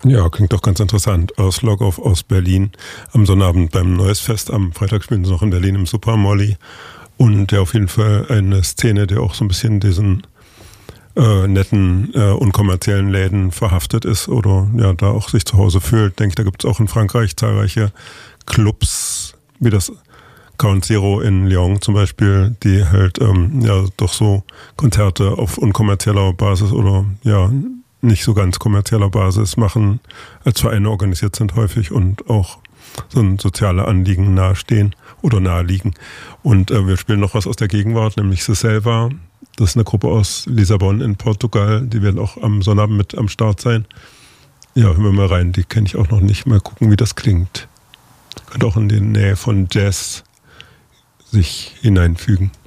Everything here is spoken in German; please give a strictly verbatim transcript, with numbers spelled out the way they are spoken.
Ja, klingt doch ganz interessant. Aus Logov aus Berlin. Am Sonnabend beim Neues Fest. Am Freitag spielen sie noch in Berlin im Super Molly. Und ja, auf jeden Fall eine Szene, die auch so ein bisschen diesen äh, netten, äh, unkommerziellen Läden verhaftet ist oder ja, da auch sich zu Hause fühlt. Denke ich, da gibt es auch in Frankreich zahlreiche Clubs, wie das Count Zero in Lyon zum Beispiel, die halt ähm, ja doch so Konzerte auf unkommerzieller Basis oder ja, nicht so ganz kommerzieller Basis machen, als Vereine organisiert sind häufig und auch so ein soziale Anliegen nahestehen oder naheliegen. Und äh, wir spielen noch was aus der Gegenwart, nämlich Se Selva. Das ist eine Gruppe aus Lissabon in Portugal, die werden auch am Sonnabend mit am Start sein. Ja, hören wir mal rein, die kenne ich auch noch nicht. Mal gucken, wie das klingt. Könnte auch in die Nähe von Jazz sich hineinfügen.